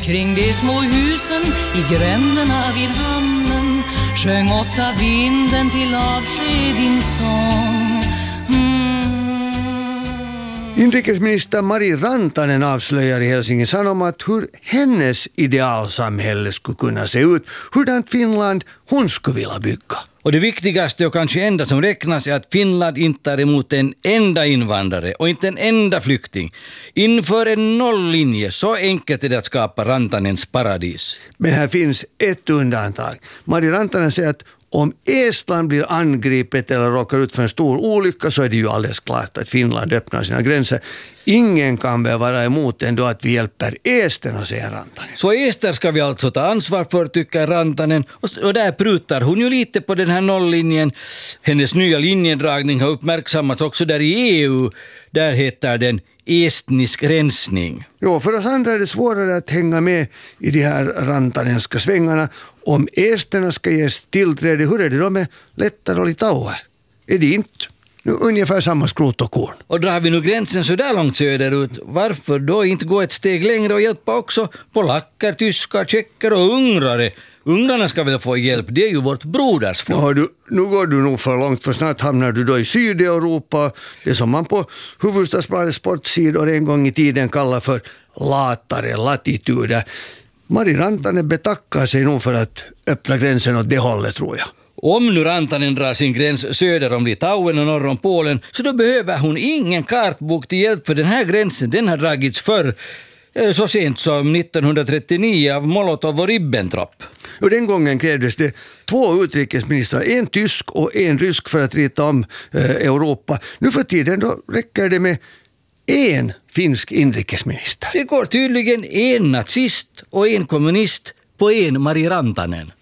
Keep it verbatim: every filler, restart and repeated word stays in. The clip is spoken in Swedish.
kring de små husen i gränderna vid hamnen sjöng ofta vinden till avsked din sång. Inrikesminister Mari Rantanen avslöjar i Helsingin Sanomat hur hennes idealsamhälle skulle kunna se ut, hurdant Finland hon skulle vilja bygga. Och det viktigaste och kanske enda som räknas är att Finland inte tar emot en enda invandrare och inte en enda flykting. Inför en nolllinje, så enkelt är det att skapa Rantanens paradis. Men här finns ett undantag. Mari Rantanen säger att om Estland blir angripet eller råkar ut för en stor olycka så är det ju alldeles klart att Finland öppnar sina gränser. Ingen kan väl vara emot ändå att vi hjälper esterna, säger Rantanen. Så ester ska vi alltså ta ansvar för, tycker Rantanen. Och, och där prutar hon ju lite på den här nolllinjen. Hennes nya linjedragning har uppmärksammats också där i E U. Där heter den estnisk rensning. Jo, för oss andra är det svårare att hänga med i de här rantanenska svängarna. Om esterna ska ges tillträde, hur är det då med Lettland och Litauer? Är det inte nu ungefär samma skrot och korn? Och drar vi nu gränsen så där långt söderut, varför då inte gå ett steg längre och hjälpa också polacker, tyskar, tjecker och ungrare? Ungrarna ska väl få hjälp, det är ju vårt brodersfolk. Ja, du, nu går du nog för långt, för snart hamnar du då i Sydeuropa, det som man på Hufvudstadsbladets sportsidor en gång i tiden kallar för latare latituder. Mari Rantanen betackar sig nog för att öppna gränsen åt det hållet, tror jag. Om nu Rantanen drar sin gräns söder om Litauen och norr om Polen, så då behöver hon ingen kartbok till hjälp, för den här gränsen, den har dragits förr, så sent som nittonhundratrettionio av Molotov och Ribbentrop. Och den gången krävdes det två utrikesministrar, en tysk och en rysk, för att rita om eh, Europa. Nu för tiden då räcker det med en finsk inrikesminister. Det går tydligen en nazist och en kommunist på en Mari Rantanen.